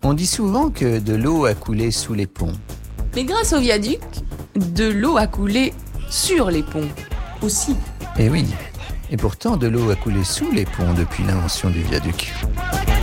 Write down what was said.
On dit souvent que de l'eau a coulé sous les ponts. Mais grâce au viaduc, de l'eau a coulé sur les ponts aussi. Eh oui, et pourtant de l'eau a coulé sous les ponts depuis l'invention du viaduc.